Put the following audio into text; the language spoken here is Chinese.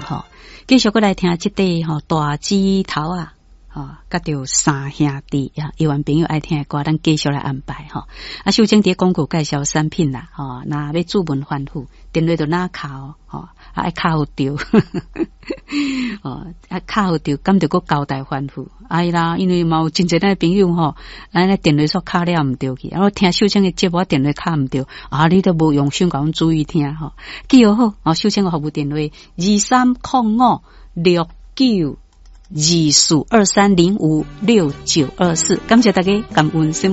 吼，继续过来听这个吼大指头啊，甲着三兄弟啊，有缘朋友爱听的歌，咱继续来安排吼。啊，首先伫广告介绍产品啦，那要注文反复，电话就哪敲爱敲着，敲着，咁就个交代反复。哎啦，因为嘛有真侪咱朋友咱咧电话说敲了唔对去，我听秀清的节目电话敲唔对，你都无用心讲注意听记好秀清的服务电话2305692423056924，感谢大家，感恩。